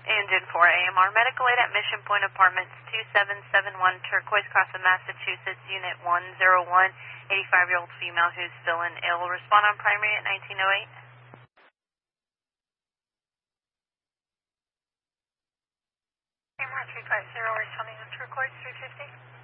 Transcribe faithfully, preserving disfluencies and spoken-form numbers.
Engine four A M R, medical aid at Mission Point Apartments, two seven seven one Turquoise Cross of Massachusetts, Unit one zero one, eighty-five-year-old female who's feeling ill. Respond on primary at nineteen oh eight. A M R three five zero, responding on Turquoise, three fifty.